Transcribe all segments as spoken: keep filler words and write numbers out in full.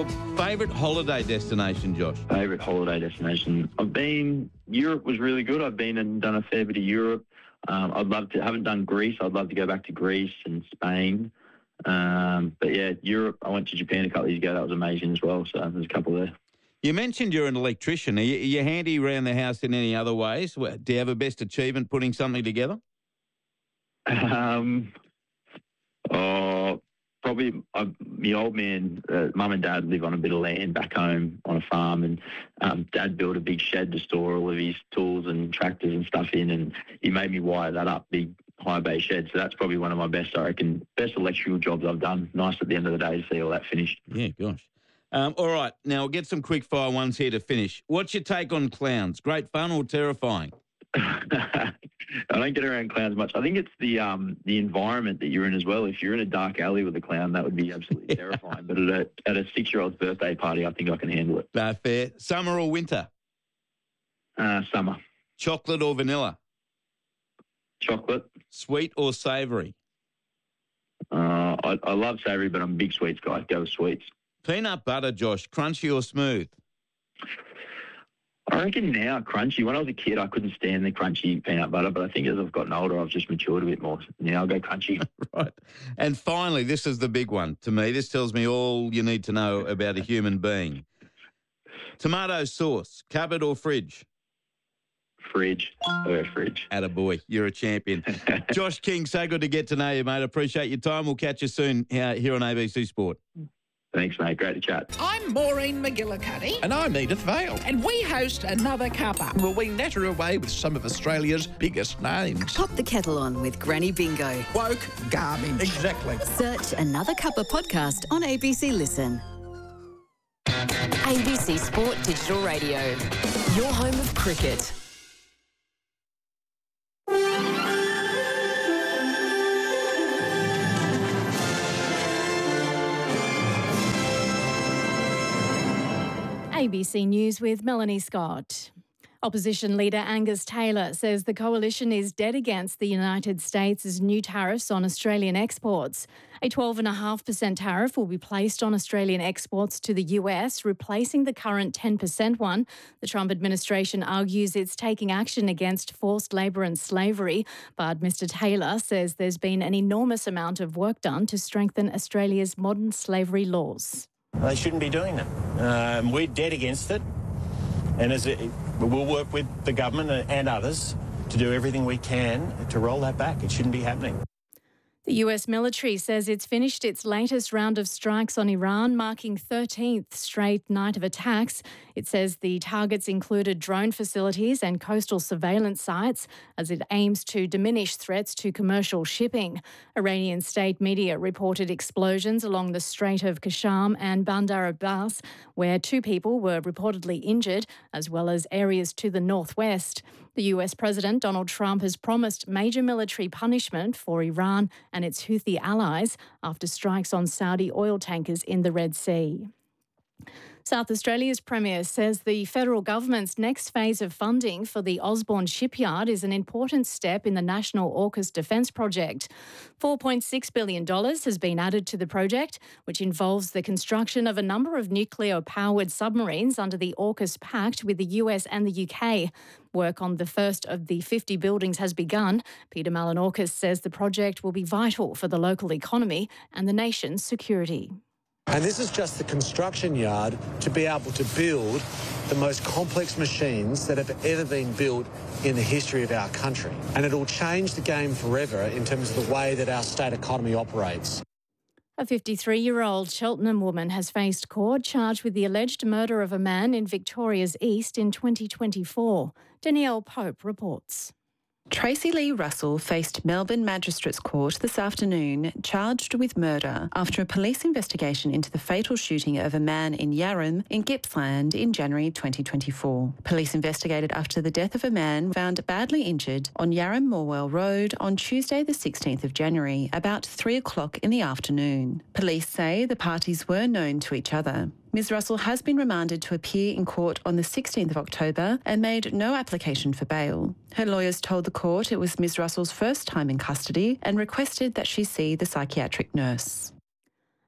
your favourite holiday destination, Josh? Favourite holiday destination? I've been, Europe was really good. I've been and done a fair bit of Europe. Um, I'd love to, haven't done Greece. I'd love to go back to Greece and Spain. Um, but yeah, Europe, I went to Japan a couple of years ago. That was amazing as well. So there's a couple there. You mentioned you're an electrician. Are you, are you handy around the house in any other ways? Do you have a best achievement putting something together? Um, oh, probably uh, my old man, uh, mum and dad live on a bit of land back home on a farm, and um, dad built a big shed to store all of his tools and tractors and stuff in, and he made me wire that up, big high bay shed. So that's probably one of my best, I reckon, best electrical jobs I've done. Nice at the end of the day to see all that finished. Yeah, gosh. Um, all right, now we'll get some quick fire ones here to finish. What's your take on clowns? Great fun or terrifying? I don't get around clowns much. I think it's the um, the environment that you're in as well. If you're in a dark alley with a clown, that would be absolutely terrifying. But at a, at a six-year-old's birthday party, I think I can handle it. No, fair. Summer or winter? Uh, summer. Chocolate or vanilla? Chocolate. Sweet or savoury? Uh, I, I love savoury, but I'm a big sweets guy. Go with sweets. Peanut butter, Josh, crunchy or smooth? I reckon now crunchy. When I was a kid, I couldn't stand the crunchy peanut butter, but I think as I've gotten older, I've just matured a bit more. Now I'll go crunchy. Right. And finally, this is the big one to me. This tells me all you need to know about a human being. Tomato sauce, cupboard or fridge? Fridge. Oh, fridge. Attaboy, you're a champion. Josh King, so good to get to know you, mate. Appreciate your time. We'll catch you soon here on A B C Sport. Thanks, mate. Great to chat. I'm Maureen McGillicuddy. And I'm Edith Vale. And we host Another Cuppa. Well, we natter away with some of Australia's biggest names. Pop the kettle on with Granny Bingo. Woke garbage. Exactly. Search Another Cuppa podcast on A B C Listen. A B C Sport Digital Radio. Your home of cricket. A B C News with Melanie Scott. Opposition leader Angus Taylor says the coalition is dead against the United States' new tariffs on Australian exports. A twelve point five percent tariff will be placed on Australian exports to the U S, replacing the current ten percent one. The Trump administration argues it's taking action against forced labour and slavery, but Mr Taylor says there's been an enormous amount of work done to strengthen Australia's modern slavery laws. They shouldn't be doing that. Um, we're dead against it, and as it, we'll work with the government and others to do everything we can to roll that back. It shouldn't be happening. The U S military says it's finished its latest round of strikes on Iran, marking thirteenth straight night of attacks. It says the targets included drone facilities and coastal surveillance sites as it aims to diminish threats to commercial shipping. Iranian state media reported explosions along the Strait of Kasham and Bandar Abbas, where two people were reportedly injured, as well as areas to the northwest. The U S President Donald Trump has promised major military punishment for Iran and its Houthi allies after strikes on Saudi oil tankers in the Red Sea. South Australia's Premier says the federal government's next phase of funding for the Osborne shipyard is an important step in the National AUKUS Defence Project. four point six billion dollars has been added to the project, which involves the construction of a number of nuclear-powered submarines under the AUKUS Pact with the U S and the U K. Work on the first of the fifty buildings has begun. Peter Malinauskas says the project will be vital for the local economy and the nation's security. And this is just the construction yard to be able to build the most complex machines that have ever been built in the history of our country. And it'll change the game forever in terms of the way that our state economy operates. A fifty-three-year-old Cheltenham woman has faced court charged with the alleged murder of a man in Victoria's East in twenty twenty-four. Danielle Pope reports. Tracy Lee Russell faced Melbourne Magistrates Court this afternoon, charged with murder after a police investigation into the fatal shooting of a man in Yarram in Gippsland in January twenty twenty-four. Police investigated after the death of a man found badly injured on Yarram Morwell Road on Tuesday the sixteenth of January, about three o'clock in the afternoon. Police say the parties were known to each other. Miz Russell has been remanded to appear in court on the sixteenth of October and made no application for bail. Her lawyers told the court it was Miz Russell's first time in custody and requested that she see the psychiatric nurse.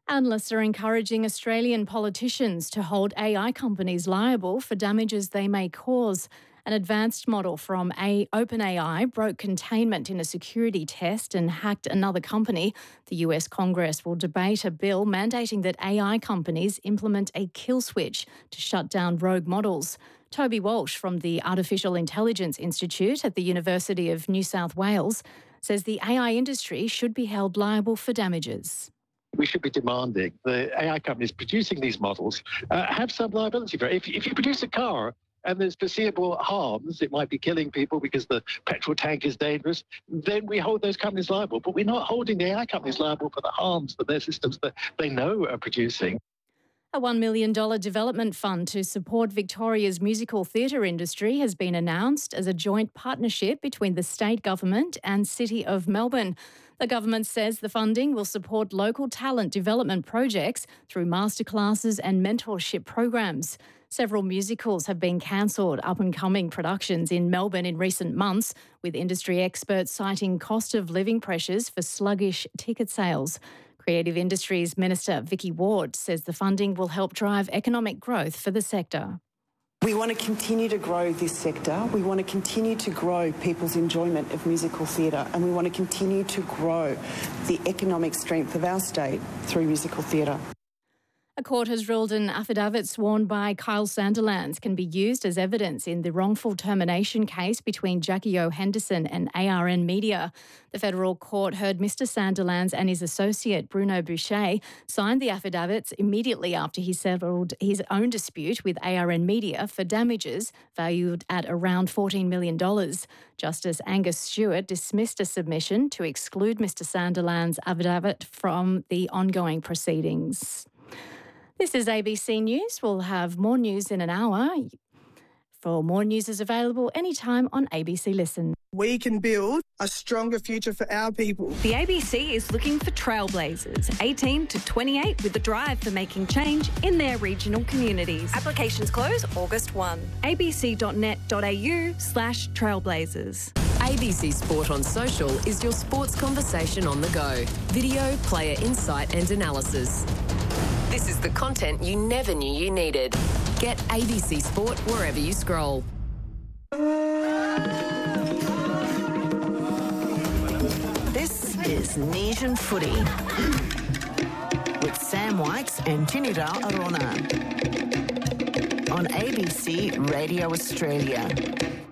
Analysts are encouraging Australian politicians to hold A I companies liable for damages they may cause. An advanced model from a OpenAI broke containment in a security test and hacked another company. The U S Congress will debate a bill mandating that A I companies implement a kill switch to shut down rogue models. Toby Walsh from the Artificial Intelligence Institute at the University of New South Wales says the A I industry should be held liable for damages. We should be demanding the A I companies producing these models uh, have some liability for it. If, if you produce a car and there's foreseeable harms, it might be killing people because the petrol tank is dangerous, then we hold those companies liable. But we're not holding the A I companies liable for the harms that their systems that they know are producing. A one million dollars development fund to support Victoria's musical theatre industry has been announced as a joint partnership between the state government and City of Melbourne. The government says the funding will support local talent development projects through masterclasses and mentorship programs. Several musicals have been cancelled up-and-coming productions in Melbourne in recent months, with industry experts citing cost of living pressures for sluggish ticket sales. Creative Industries Minister Vicky Ward says the funding will help drive economic growth for the sector. We want to continue to grow this sector. We want to continue to grow people's enjoyment of musical theatre, and we want to continue to grow the economic strength of our state through musical theatre. A court has ruled an affidavit sworn by Kyle Sandilands can be used as evidence in the wrongful termination case between Jackie O. Henderson and A R N Media. The federal court heard Mister Sandilands and his associate Bruno Boucher sign the affidavits immediately after he settled his own dispute with A R N Media for damages valued at around fourteen million dollars. Justice Angus Stewart dismissed a submission to exclude Mister Sandilands' affidavit from the ongoing proceedings. This is A B C News. We'll have more news in an hour. For more news is available anytime on A B C Listen. We can build a stronger future for our people. The A B C is looking for trailblazers, eighteen to twenty-eight, with a drive for making change in their regional communities. Applications close August first. abc.net.au slash trailblazers. A B C Sport on Social is your sports conversation on the go. Video, player insight and analysis. This is the content you never knew you needed. Get A B C Sport wherever you scroll. This is Nation Footy with Sam Whites and Tinida Arona on A B C Radio Australia.